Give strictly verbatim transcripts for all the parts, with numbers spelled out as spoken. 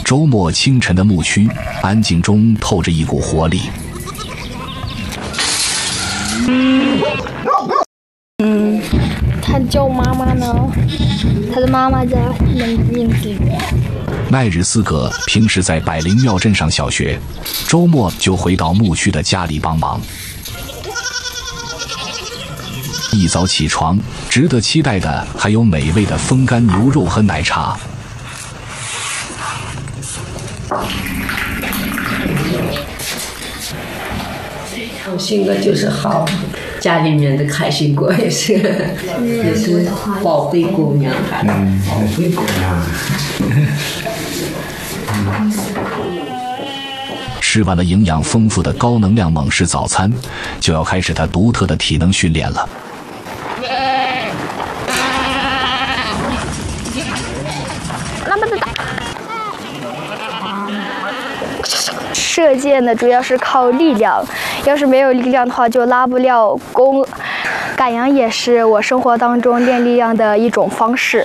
周末清晨的牧区，安静中透着一股活力。 嗯，他叫妈妈呢，他的妈妈叫名字。 奈日斯格平时在百灵庙镇上小学，周末就回到牧区的家里帮忙。一早起床，值得期待的还有美味的风干牛肉和奶茶。 我性格就是好，家里面的开心果也是，也是宝贝姑娘。 嗯，宝贝姑娘。 吃完了营养丰富的高能量猛士早餐，就要开始他独特的体能训练了。 射箭呢，主要是靠力量，要是没有力量的话，就拉不了弓。赶羊也是我生活当中练力量的一种方式。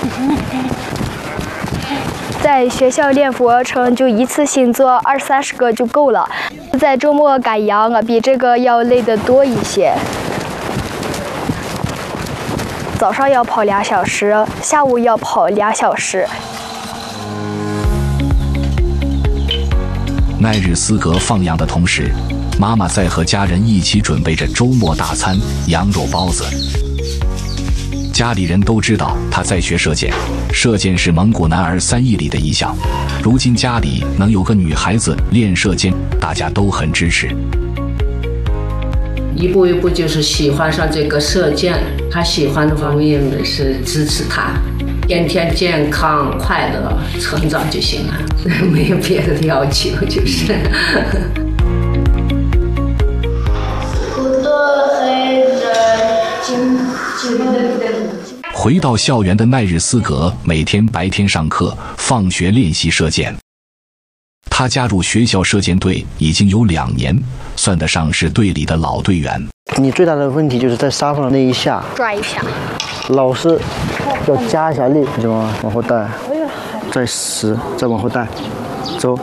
在学校练俯卧撑，就一次性做二三十个就够了。在周末赶羊啊，比这个要累得多一些。早上要跑俩小时，下午要跑俩小时。 奈日斯格放羊的同时，妈妈在和家人一起准备着周末大餐——羊肉包子。家里人都知道他在学射箭，射箭是蒙古男儿三艺里的一项。如今家里能有个女孩子练射箭，大家都很支持。 一步一步就是喜欢上这个射箭，他喜欢的方面也是支持他，天天健康快乐成长就行了，没有别的要求，就是。 回到校园的奈日斯格每天白天上课，放学练习射箭。他加入学校射箭队已经有两年，算得上是队里的老队员。 你最大的问题就是在沙发上那一下， 抓一下， 老师要加一下力，你知道吗？往后带，再十，再往后带，走。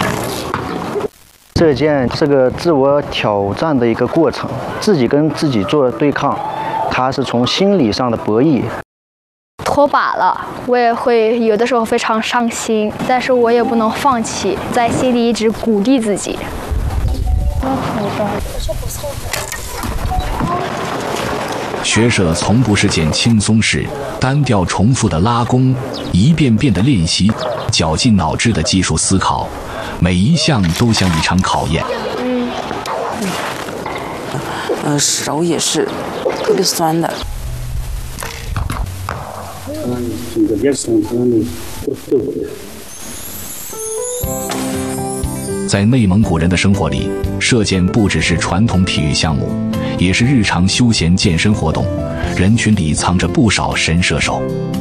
射箭是个自我挑战的一个过程，自己跟自己做对抗，它是从心理上的博弈。 脱靶了，我也会有的时候非常伤心，但是我也不能放弃，在心里一直鼓励自己。 学射从不是件轻松事，单调重复的拉弓，一遍遍的练习，绞尽脑汁的技术思考，每一项都像一场考验。 嗯，呃，手也是特别酸的。 在内蒙古人的生活里，射箭不只是传统体育项目，也是日常休闲健身活动。人群里藏着不少神射手。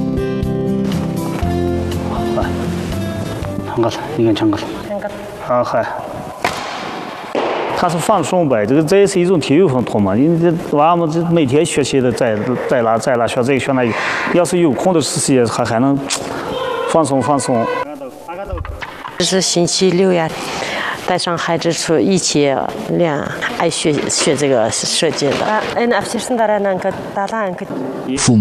啊嗨，他是放松呗，这个这也是一种体育活动嘛。你这娃们这每天学习的在在哪在哪学这个学那个，要是有空的时间还还能放松放松。 这是星期六呀，带上孩子出一起练，爱学学这个射箭的。 父母